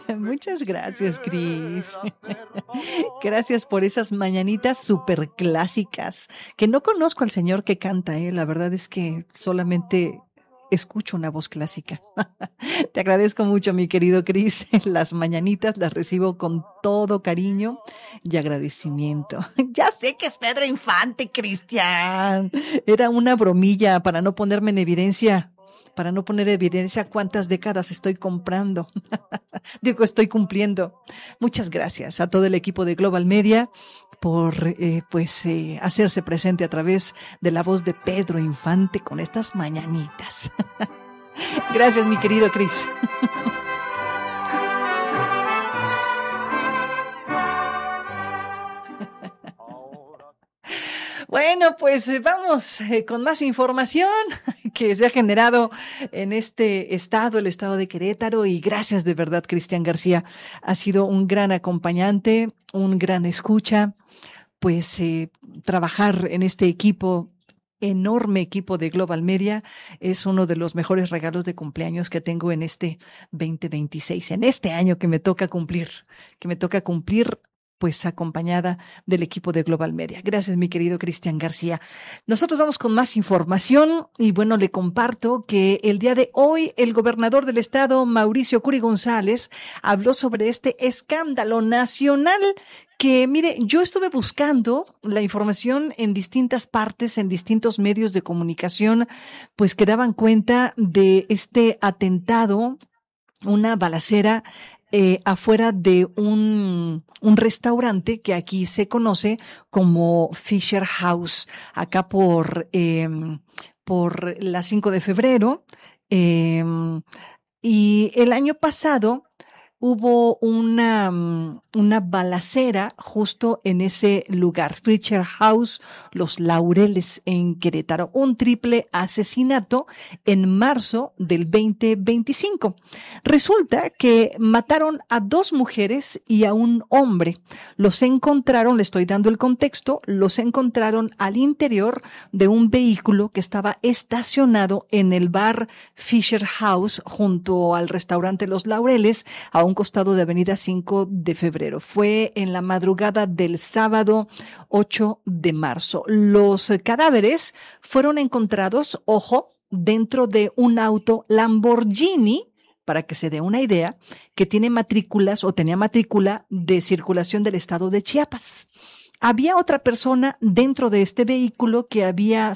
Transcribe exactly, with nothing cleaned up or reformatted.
Muchas gracias, Cris. Gracias por esas mañanitas súper clásicas, que no conozco al señor que canta, ¿eh? La verdad es que solamente escucho una voz clásica. Te agradezco mucho, mi querido Cris. Las mañanitas las recibo con todo cariño y agradecimiento. Ya sé que es Pedro Infante, Cristian. Era una bromilla para no ponerme en evidencia, para no poner en evidencia cuántas décadas estoy comprando. Digo, estoy cumpliendo. Muchas gracias a todo el equipo de Global Media por eh, pues eh, hacerse presente a través de la voz de Pedro Infante con estas mañanitas. Gracias, mi querido Cris. Bueno, pues eh, vamos eh, con más información que se ha generado en este estado, el estado de Querétaro, y gracias de verdad, Cristian García. Ha sido un gran acompañante, un gran escucha, pues eh, trabajar en este equipo, enorme equipo de Global Media, es uno de los mejores regalos de cumpleaños que tengo en este veinte veintiséis, en este año que me toca cumplir, que me toca cumplir pues acompañada del equipo de Global Media. Gracias, mi querido Cristian García. Nosotros vamos con más información y bueno, le comparto que el día de hoy el gobernador del estado, Mauricio Curi González, habló sobre este escándalo nacional que, mire, yo estuve buscando la información en distintas partes, en distintos medios de comunicación, pues que daban cuenta de este atentado, una balacera Eh, afuera de un, un restaurante que aquí se conoce como Fisher House, acá por, eh, por la cinco de febrero. Eh, y el año pasado hubo una, una balacera justo en ese lugar, Fisher House, Los Laureles en Querétaro, un triple asesinato en marzo del veinte veinticinco. Resulta que mataron a dos mujeres y a un hombre. Los encontraron, le estoy dando el contexto, los encontraron al interior de un vehículo que estaba estacionado en el bar Fisher House junto al restaurante Los Laureles, a un costado de Avenida cinco de febrero. Fue en la madrugada del sábado ocho de marzo. Los cadáveres fueron encontrados, ojo, dentro de un auto Lamborghini, para que se dé una idea, que tiene matrículas o tenía matrícula de circulación del estado de Chiapas. Había otra persona dentro de este vehículo que había